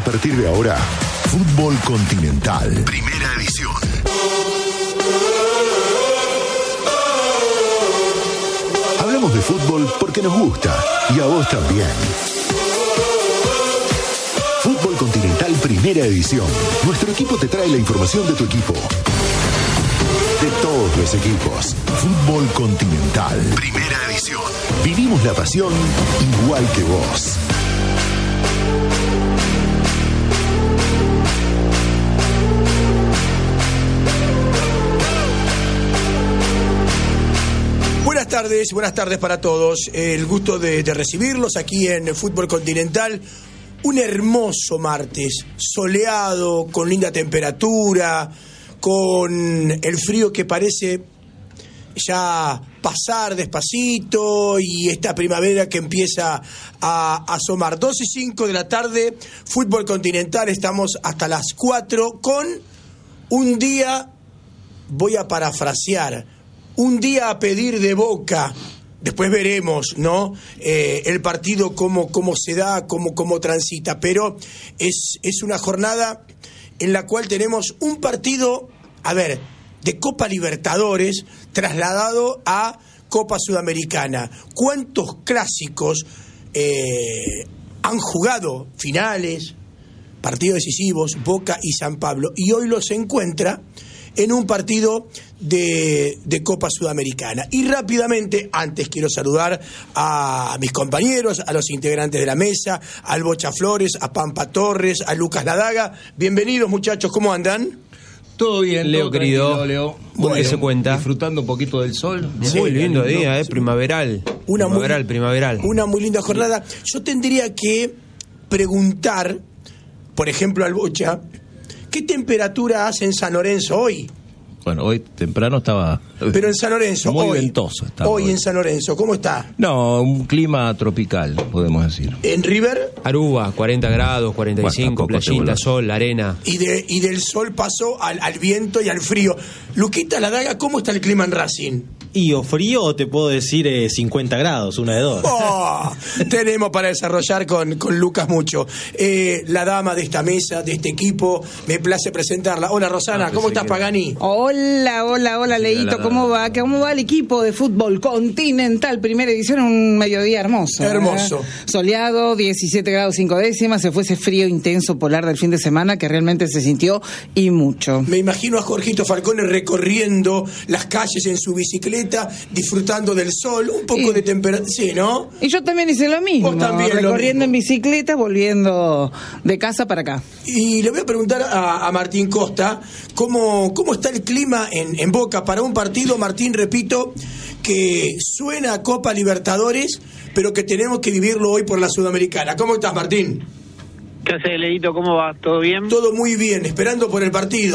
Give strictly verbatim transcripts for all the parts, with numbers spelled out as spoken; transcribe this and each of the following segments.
partir de ahora, Fútbol Continental, primera edición. Hablamos de fútbol porque nos gusta y a vos también. Fútbol Continental, primera edición. Nuestro equipo te trae la información de tu equipo. De todos los equipos. Fútbol Continental, primera edición. Vivimos la pasión igual que vos. Buenas tardes, buenas tardes para todos. El gusto de, de recibirlos aquí en Fútbol Continental. Un hermoso martes, soleado, con linda temperatura, con el frío que parece ya pasar despacito y esta primavera que empieza a asomar. Dos y cinco de la tarde, Fútbol Continental, estamos hasta las cuatro con un día, voy a parafrasear, un día a pedir de Boca. Después veremos, ¿no? Eh, el partido, cómo, cómo se da, cómo, cómo transita. Pero es, es una jornada en la cual tenemos un partido, a ver, de Copa Libertadores trasladado a Copa Sudamericana. ¿Cuántos clásicos eh, han jugado finales, partidos decisivos, Boca y San Pablo? Y hoy los encuentra en un partido de, de Copa Sudamericana. Y rápidamente, antes quiero saludar a mis compañeros, a los integrantes de la mesa, al Bocha Flores, a Pampa Torres, a Lucas Ladaga. Bienvenidos, muchachos, ¿cómo andan? Todo bien, Leo, todo querido, Leo. Bueno, ¿qué se cuenta? Disfrutando un poquito del sol. Sí, muy lindo día, eh, primaveral. Una primaveral, muy, primaveral. Una muy linda jornada. Yo tendría que preguntar, por ejemplo, al Bocha, ¿qué temperatura hace en San Lorenzo hoy? Bueno, hoy temprano estaba... Pero en San Lorenzo, muy hoy, ventoso estaba hoy hoy. en San Lorenzo, ¿cómo está? No, un clima tropical, podemos decir. ¿En River? Aruba, cuarenta grados, cuarenta y cinco, Bueno, playita, sol, arena. Y, de, y del sol pasó al, al viento y al frío. Luquita Ladaga, ¿cómo está el clima en Racing? Y o frío o te puedo decir eh, cincuenta grados, una de dos. Oh, tenemos para desarrollar con, con Lucas mucho. Eh, la dama de esta mesa, de este equipo, me place presentarla. Hola Rosana, Ah, ¿cómo estás, que... Pagani? Hola, hola, hola Leito, ¿cómo va? ¿Cómo va el equipo de Fútbol Continental? Primera edición, un mediodía hermoso. Hermoso. ¿eh? Soleado, diecisiete grados cinco décimas, se fue ese frío intenso polar del fin de semana que realmente se sintió y mucho. Me imagino a Jorgito Falcone recorriendo las calles en su bicicleta, disfrutando del sol, un poco y, de temperatura, sí, ¿no? Y yo también hice lo mismo, Vos también recorriendo lo mismo. en bicicleta, volviendo de casa para acá. Y le voy a preguntar a, a Martín Costa, ¿cómo, cómo está el clima en, en Boca para un partido, Martín, repito, que suena a Copa Libertadores, pero que tenemos que vivirlo hoy por la Sudamericana? ¿Cómo estás, Martín? ¿Qué haces, Leito? ¿Cómo va? ¿Todo bien? Todo muy bien, esperando por el partido.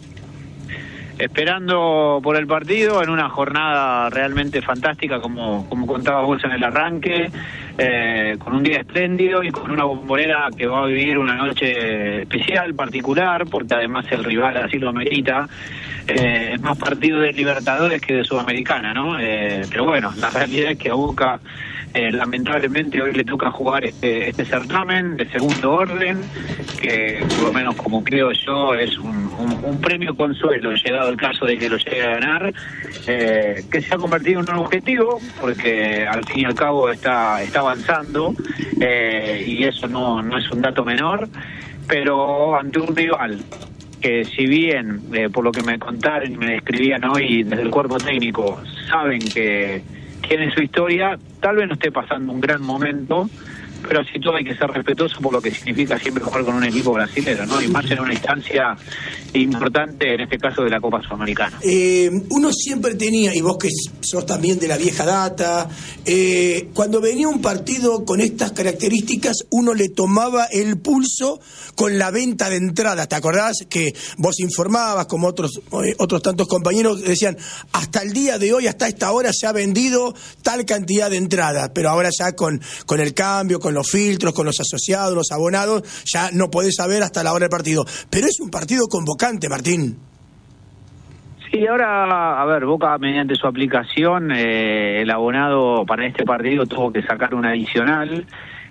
Esperando por el partido en una jornada realmente fantástica, como, como contabas vos en el arranque, eh, con un día espléndido y con una Bombonera que va a vivir una noche especial, particular, porque además el rival así lo amerita. Eh, es más partido de Libertadores que de Sudamericana, ¿no? Eh, pero bueno, la realidad es que a Boca eh, lamentablemente hoy le toca jugar este, este certamen de segundo orden, que por lo menos como creo yo es un, un, un premio consuelo, llegado el caso de que lo llegue a ganar, eh, que se ha convertido en un objetivo, porque al fin y al cabo está, está avanzando, eh, y eso no, no es un dato menor, pero ante un rival que si bien, eh, por lo que me contaron y me describían hoy desde el cuerpo técnico, saben que tienen su historia, tal vez no esté pasando un gran momento, pero así todo hay que ser respetuoso por lo que significa siempre jugar con un equipo brasilero, ¿no? Y más en una instancia importante, en este caso de la Copa Sudamericana. Eh, uno siempre tenía, y vos que sos también de la vieja data, eh, cuando venía un partido con estas características, uno le tomaba el pulso con la venta de entradas. ¿Te acordás que vos informabas, como otros, eh, otros tantos compañeros, decían, hasta el día de hoy, hasta esta hora se ha vendido tal cantidad de entradas, pero ahora ya con, con el cambio, con los filtros, con los asociados, los abonados, ya no podés saber hasta la hora del partido. Pero es un partido convocante, Martín. Sí, ahora, a ver, Boca mediante su aplicación, eh, el abonado para este partido tuvo que sacar un adicional,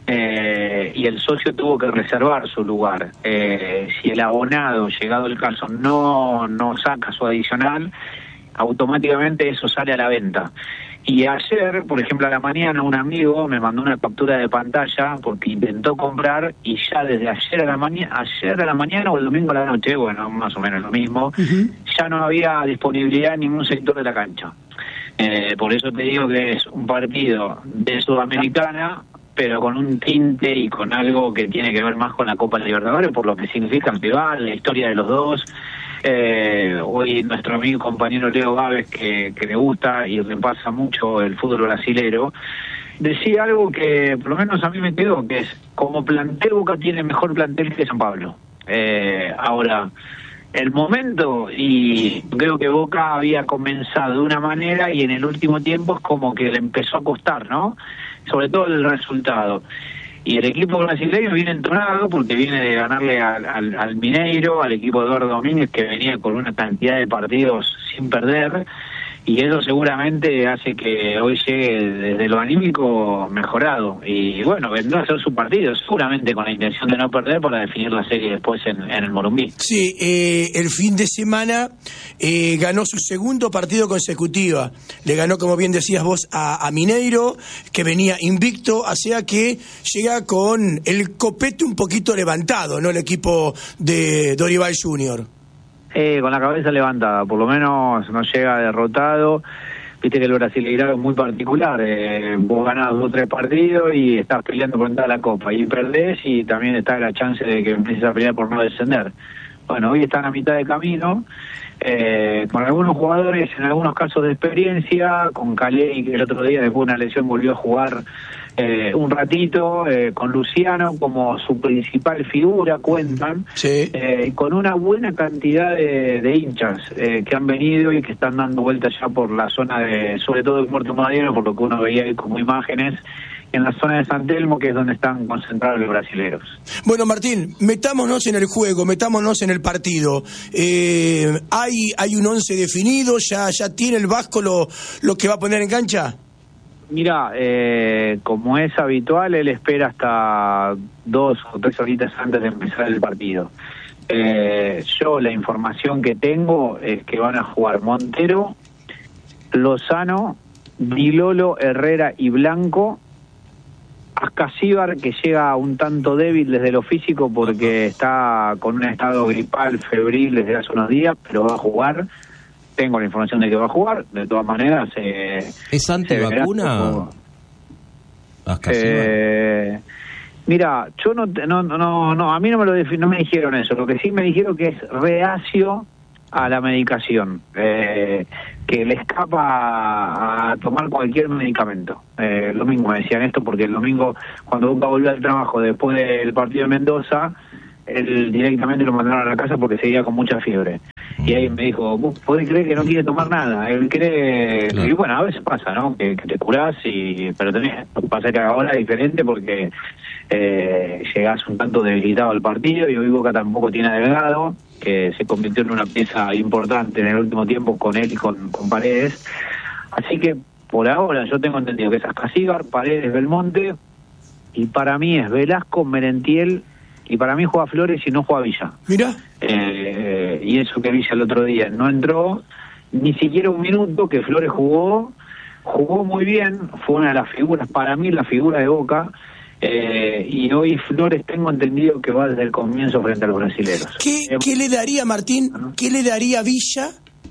eh, y el socio tuvo que reservar su lugar. Eh, si el abonado, llegado el caso, no, no saca su adicional, automáticamente eso sale a la venta. Y ayer, por ejemplo, a la mañana, un amigo me mandó una captura de pantalla porque intentó comprar y ya desde ayer a la mañana, ayer a la mañana o el domingo a la noche, bueno, más o menos lo mismo, uh-huh. ya no había disponibilidad en ningún sector de la cancha. Eh, por eso te digo que es un partido de Sudamericana, pero con un tinte y con algo que tiene que ver más con la Copa Libertadores, por lo que significa el rival, la historia de los dos. Eh, hoy nuestro amigo y compañero Leo Gávez, que, que le gusta y repasa mucho el fútbol brasilero, decía algo que por lo menos a mí me quedó, que es, como plantel, Boca tiene mejor plantel que San Pablo. Eh, ahora, el momento, y creo que Boca había comenzado de una manera y en el último tiempo es como que le empezó a costar, ¿no? Sobre todo el resultado. Y el equipo brasileño viene entonado porque viene de ganarle al, al, al Mineiro, al equipo de Eduardo Domínguez, que venía con una cantidad de partidos sin perder, y eso seguramente hace que hoy llegue desde lo anímico mejorado. Y bueno, vendrá a hacer su partido, seguramente con la intención de no perder para definir la serie después en, en el Morumbí. Sí, eh, el fin de semana eh, ganó su segundo partido consecutivo. Le ganó, como bien decías vos, a, a Mineiro, que venía invicto, o sea que llega con el copete un poquito levantado, ¿no? El equipo de Dorival junior Eh, con la cabeza levantada, por lo menos no llega derrotado. Viste que el Brasileirao es muy particular, eh, vos ganás dos o tres partidos y estás peleando por entrar a la Copa, y perdés y también está la chance de que empieces a pelear por no descender. Bueno, hoy están a mitad de camino, eh, con algunos jugadores, en algunos casos de experiencia, con Caley, que el otro día después de una lesión volvió a jugar Eh, un ratito, eh, con Luciano como su principal figura, cuentan, sí. eh, con una buena cantidad de, de hinchas eh, que han venido y que están dando vueltas ya por la zona de, sobre todo de Puerto Madero, por lo que uno veía ahí como imágenes, en la zona de San Telmo, que es donde están concentrados los brasileros. Bueno, Martín, metámonos en el juego, metámonos en el partido. Eh, ¿hay, hay un once definido? ¿Ya, ya tiene el Vasco lo, lo que va a poner en cancha? Mira, eh, como es habitual, él espera hasta dos o tres horitas antes de empezar el partido. Eh, yo la información que tengo es que van a jugar Montero, Lozano, Dilolo, Herrera y Blanco, Ascasíbar, que llega un tanto débil desde lo físico porque está con un estado gripal, febril desde hace unos días, pero va a jugar. Tengo la información de que va a jugar, de todas maneras. Eh, ¿Es antivacuna? Eh, mira, yo no, no, no, no, a mí no me lo defi- no me dijeron eso. Lo que sí me dijeron que es reacio a la medicación, eh, que le escapa a tomar cualquier medicamento. Eh, lo mismo me decían esto porque el domingo, cuando Boca volvió al trabajo después del partido de Mendoza, él directamente lo mandaron a la casa porque seguía con mucha fiebre. Y ahí me dijo, vos podés creer que no quiere tomar nada, él cree, claro. Y bueno, a veces pasa, ¿no? Que, que te curás, y pero tenés, lo que pasa es que ahora es diferente porque eh, llegás un tanto debilitado al partido, y hoy Boca tampoco tiene a Delgado, que se convirtió en una pieza importante en el último tiempo con él y con, con Paredes. Así que por ahora yo tengo entendido que es Ascasíbar, Paredes, Belmonte, y para mí es Velasco, Merentiel, y para mí juega Flores y no juega Villa. Mira. Eh, y eso que Villa el otro día no entró ni siquiera un minuto, que Flores jugó, jugó muy bien, fue una de las figuras, para mí la figura de Boca, eh, y hoy Flores tengo entendido que va desde el comienzo frente a los brasileños. ¿Qué, eh, ¿qué le daría, Martín? ¿Qué le daría Villa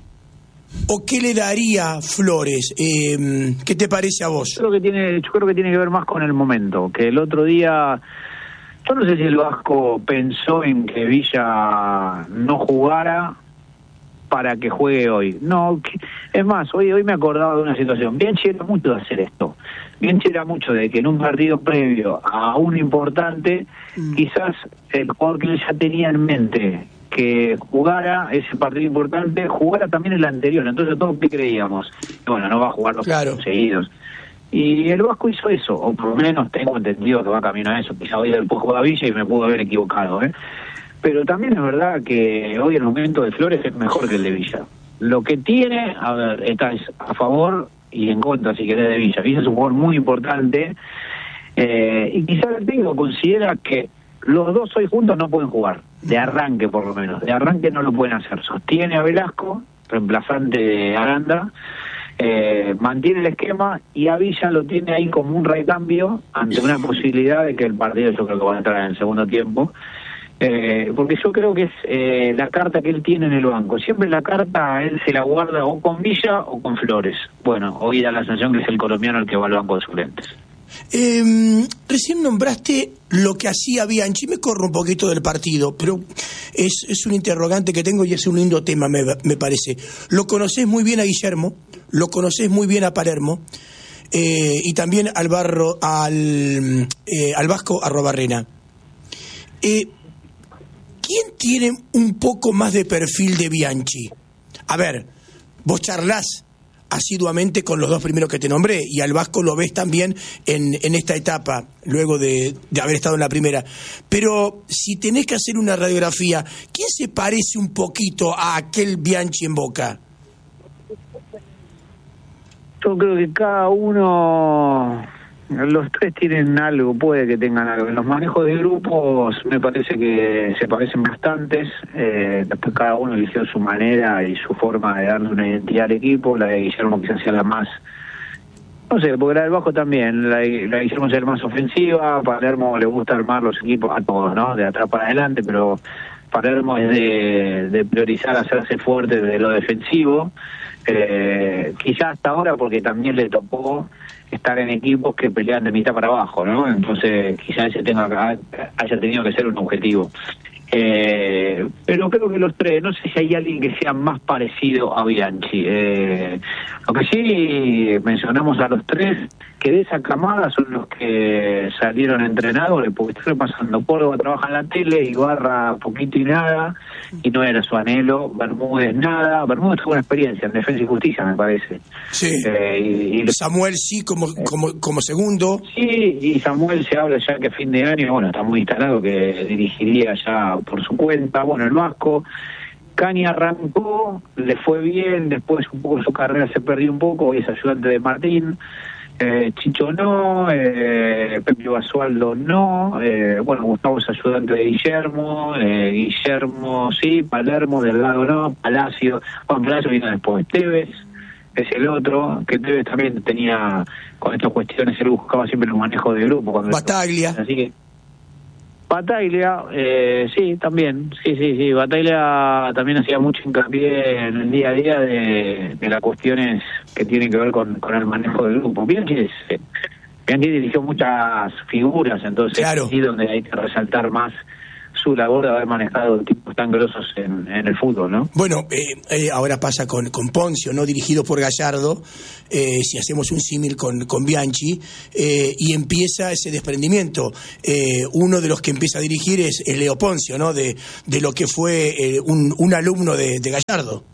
o qué le daría Flores? Eh, ¿Qué te parece a vos? Yo creo que tiene, yo creo que tiene que ver más con el momento, que el otro día... Yo no sé si el Vasco pensó en que Villa no jugara para que juegue hoy. No, es más, hoy hoy me acordaba de una situación. Bianchi era mucho de hacer esto. Bianchi era mucho de que en un partido previo a un importante, mm. quizás el jugador que él ya tenía en mente que jugara ese partido importante, jugara también el anterior. Entonces todos que creíamos, bueno, no va a jugar los claro. partidos seguidos. Y el Vasco hizo eso, o por lo menos tengo entendido que va camino a eso. Quizá hoy después juega Villa y me pudo haber equivocado, ¿eh? Pero también es verdad que hoy el momento de Flores es mejor que el de Villa. Lo que tiene, a ver, está a favor y en contra, si querés, de Villa. Villa es un jugador muy importante, Eh, y quizás el técnico considera que los dos hoy juntos no pueden jugar, de arranque por lo menos, de arranque no lo pueden hacer. Sostiene a Velasco, reemplazante de Aranda, eh, mantiene el esquema y a Villa lo tiene ahí como un recambio ante una posibilidad de que el partido, yo creo que va a entrar en el segundo tiempo, eh, porque yo creo que es eh, la carta que él tiene en el banco. Siempre la carta él se la guarda o con Villa o con Flores. Bueno, hoy da la sensación que es el colombiano el que va al banco de suplentes. Eh, recién nombraste lo que hacía Bianchi. Me corro un poquito del partido, pero es, es un interrogante que tengo y es un lindo tema, me, me parece. Lo conocés muy bien a Guillermo, lo conocés muy bien a Palermo, eh, y también al barro al, eh, al Vasco Arrobarrena. Eh, ¿Quién tiene un poco más de perfil de Bianchi? A ver, vos charlás asiduamente con los dos primeros que te nombré, y al Vasco lo ves también en, en esta etapa, luego de, de haber estado en la primera. Pero si tenés que hacer una radiografía, ¿quién se parece un poquito a aquel Bianchi en Boca? Yo creo que cada uno, los tres tienen algo, puede que tengan algo. En los manejos de grupos me parece que se parecen bastantes. Eh, después cada uno eligió su manera y su forma de darle una identidad al equipo. La de Guillermo quizás sea la más, no sé, porque la del Bajo también, la de, la de Guillermo es la más ofensiva. A Palermo le gusta armar los equipos a todos, ¿no? De atrás para adelante, pero Palermo es de, de priorizar hacerse fuerte de lo defensivo. Eh, quizás hasta ahora porque también le tocó estar en equipos que pelean de mitad para abajo, ¿no? Entonces quizás ese tenga, haya tenido que ser un objetivo. Eh, pero creo que los tres, no sé si hay alguien que sea más parecido a Bianchi. Eh, lo que sí mencionamos a los tres, que de esa camada son los que salieron entrenadores, porque estoy pasando, Córdoba trabaja en la tele, Ibarra poquito y nada, y no era su anhelo, Bermúdez nada, Bermúdez tuvo una experiencia en Defensa y Justicia, me parece. Sí, eh, y, y Samuel sí como, como, como segundo. Sí, y Samuel se habla ya que a fin de año, bueno, está muy instalado que dirigiría ya por su cuenta. Bueno, el Vasco, Cani arrancó, le fue bien, después un poco su carrera se perdió un poco, hoy es ayudante de Martín. Eh, Chicho no, eh, Pepe Basualdo no, eh, bueno, Gustavo es ayudante de Guillermo, eh, Guillermo sí, Palermo, Delgado no, Palacio, Juan Palacio vino después, Tevez es el otro, que Tevez también tenía, con estas cuestiones, él buscaba siempre los manejos de grupo. Cuando Bataglia. Así que Bataglia, eh, sí, también, sí, sí, sí, Bataglia también hacía mucho hincapié en el día a día de, de las cuestiones que tienen que ver con, con el manejo del grupo. Bianchi, es, eh, Bianchi dirigió muchas figuras, entonces claro, sí, donde hay que resaltar más su labor de haber manejado tipos tan grosos en, en el fútbol, ¿no? Bueno, eh, eh, ahora pasa con, con Poncio, ¿no? Dirigido por Gallardo, eh, si hacemos un símil con, con Bianchi, eh, y empieza ese desprendimiento. Eh, uno de los que empieza a dirigir es, es Leo Poncio, ¿no? De, de lo que fue eh, un, un alumno de, de Gallardo.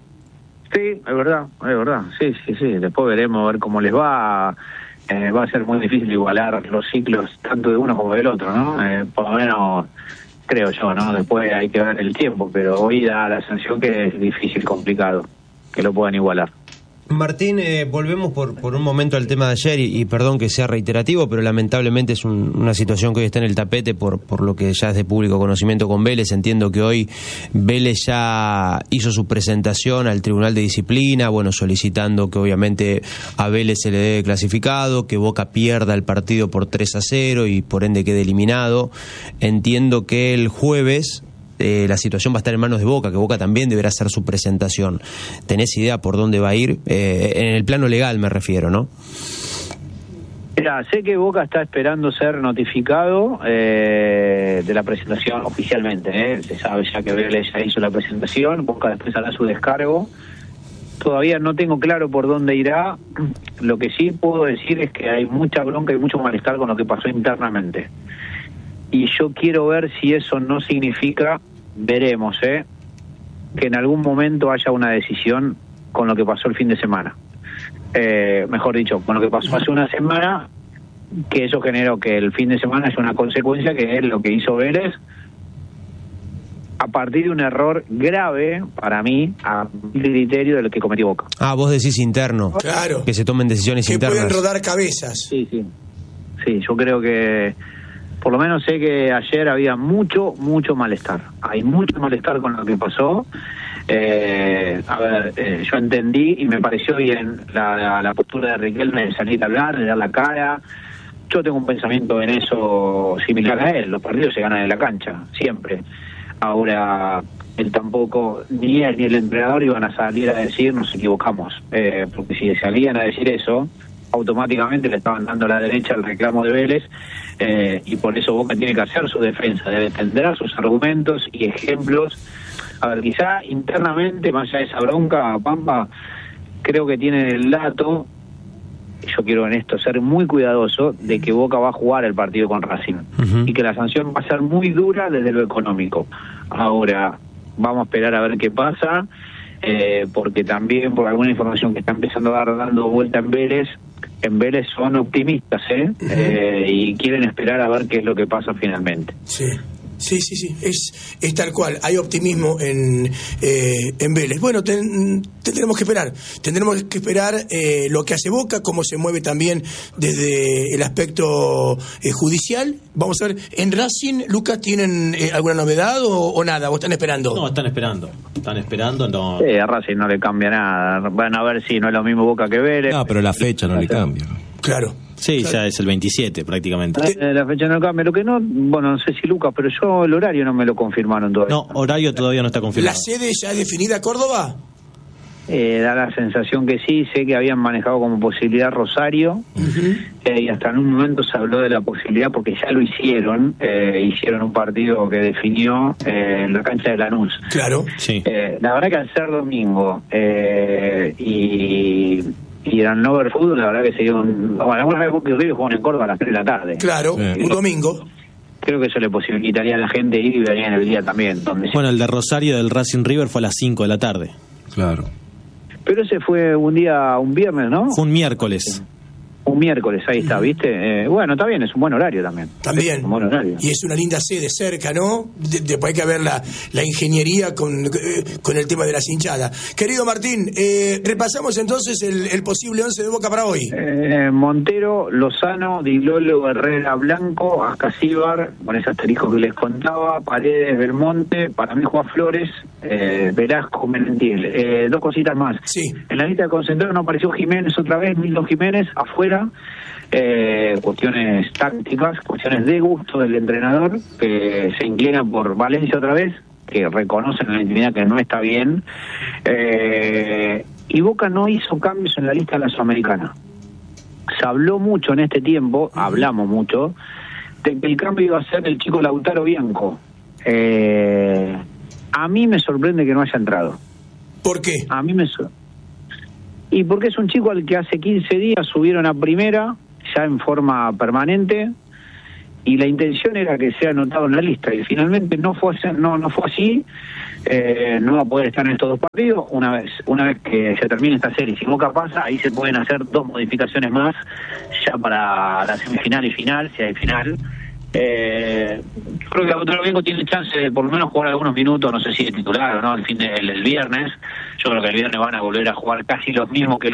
Sí, es verdad, es verdad, sí, sí, sí. Después veremos a ver cómo les va. Eh, va a ser muy difícil igualar los ciclos tanto de uno como del otro, ¿no? Eh, por lo menos creo yo, ¿no? Después hay que ver el tiempo, pero hoy da la sensación que es difícil, complicado, que lo puedan igualar. Martín, eh, volvemos por, por un momento al tema de ayer y, y perdón que sea reiterativo, pero lamentablemente es un, una situación que hoy está en el tapete por, por lo que ya es de público conocimiento con Vélez. Entiendo que hoy Vélez ya hizo su presentación al Tribunal de Disciplina, bueno, solicitando que obviamente a Vélez se le dé clasificado, que Boca pierda el partido por tres a cero y por ende quede eliminado. Entiendo que el jueves Eh, la situación va a estar en manos de Boca, que Boca también deberá hacer su presentación. ¿Tenés idea por dónde va a ir? Eh, en el plano legal me refiero, ¿no? Mira, sé que Boca está esperando ser notificado eh, de la presentación oficialmente, ¿eh? Se sabe ya que Vélez ya hizo la presentación, Boca después hará su descargo. Todavía no tengo claro por dónde irá. Lo que sí puedo decir es que hay mucha bronca y mucho malestar con lo que pasó internamente. Y yo quiero ver si eso no significa, veremos, ¿eh? que en algún momento haya una decisión con lo que pasó el fin de semana. Eh, mejor dicho, con lo que pasó hace una semana, que eso generó que el fin de semana haya una consecuencia, que es lo que hizo Vélez, a partir de un error grave, para mí, a criterio de lo que cometió Boca. Ah, vos decís interno. Claro. Que se tomen decisiones que internas. Que pueden rodar cabezas. Sí, sí. sí, yo creo que, por lo menos sé que ayer había mucho, mucho malestar. Hay mucho malestar con lo que pasó. Eh, a ver, eh, yo entendí y me pareció bien la, la, la postura de Riquelme de salir a hablar, de dar la cara. Yo tengo un pensamiento en eso similar a él. Los partidos se ganan en la cancha, siempre. Ahora, él tampoco, ni él ni el entrenador iban a salir a decir nos equivocamos. Eh, porque si salían a decir eso, automáticamente le estaban dando a la derecha el reclamo de Vélez, eh, y por eso Boca tiene que hacer su defensa, debe tendrá sus argumentos y ejemplos. A ver, quizá internamente, más allá de esa bronca, Pampa, creo que tiene el dato, yo quiero en esto ser muy cuidadoso, de que Boca va a jugar el partido con Racing, uh-huh. y que la sanción va a ser muy dura desde lo económico. Ahora, vamos a esperar a ver qué pasa, eh, porque también, por alguna información que está empezando a dar dando vuelta en Vélez, en Vélez son optimistas, ¿eh? Uh-huh. eh y quieren esperar a ver qué es lo que pasa finalmente. Sí. Sí, sí, sí, es, es tal cual, hay optimismo en, eh, en Vélez. Bueno, ten, tendremos que esperar, tendremos que esperar eh, lo que hace Boca, cómo se mueve también desde el aspecto eh, judicial. Vamos a ver, ¿en Racing, Lucas, tienen eh, alguna novedad o, o nada? ¿O están esperando? No, están esperando, están esperando, no. Sí, a Racing no le cambia nada, van a ver si no es lo mismo Boca que Vélez. No, pero la fecha no le cambia. Claro. Sí, claro. Ya es el veintisiete prácticamente. Eh, la fecha no cambia. Lo que no, bueno, no sé si Lucas, pero yo el horario no me lo confirmaron todavía. No, horario todavía no está confirmado. ¿La sede ya es definida Córdoba? Eh, da la sensación que sí, sé que habían manejado como posibilidad Rosario, uh-huh. eh, y hasta en un momento se habló de la posibilidad, porque ya lo hicieron, eh, hicieron un partido que definió eh, en la cancha de Lanús. Claro. Sí. Eh, la verdad que al ser domingo eh, y... y eran no ver fútbol, la verdad que se dio un... Bueno, alguna vez que River jugaban en Córdoba a las tres de la tarde. Claro, sí. Un domingo. Creo que eso le posibilitaría a la gente ir y vería en el día también. Donde bueno, el de Rosario del Racing River fue a las cinco de la tarde. Claro. Pero ese fue un día, un viernes, ¿no? Fue un miércoles. Un miércoles, ahí está, ¿viste? Eh, bueno, está bien, es un buen horario también. También. Es un buen horario. Y es una linda sede cerca, ¿no? De, después hay que ver la, la ingeniería con, eh, con el tema de las hinchadas. Querido Martín, eh, repasamos entonces el, el posible once de Boca para hoy. Eh, Montero, Lozano, Di Lolo, Herrera, Blanco, Ascasíbar, con ese asterisco que les contaba, Paredes, Belmonte, para mí Juan Flores, eh, Velasco, Merentiel. Eh, dos cositas más. Sí. En la lista de concentrados no apareció Jiménez otra vez, Milton Jiménez, afuera. Eh, cuestiones tácticas, cuestiones de gusto del entrenador, que se inclina por Valencia otra vez, que reconocen en la intimidad que no está bien, eh, y Boca no hizo cambios en la lista de la Sudamericana. Se habló mucho en este tiempo, hablamos mucho, de que el cambio iba a ser el chico Lautaro Bianco. Eh, a mí me sorprende que no haya entrado. ¿Por qué? A mí me sorprende. Y porque es un chico al que hace quince días subieron a primera, ya en forma permanente, y la intención era que sea anotado en la lista, y finalmente no fue así, no, no fue así. Eh, no va a poder estar en estos dos partidos. Una vez una vez que se termine esta serie, si Boca pasa, ahí se pueden hacer dos modificaciones más, ya para la semifinal y final, si hay final. Eh, creo que Lautaro Bianco tiene chance de por lo menos jugar algunos minutos, no sé si de titular o no, el fin de, el, el viernes. Yo creo que el viernes van a volver a jugar casi los mismos que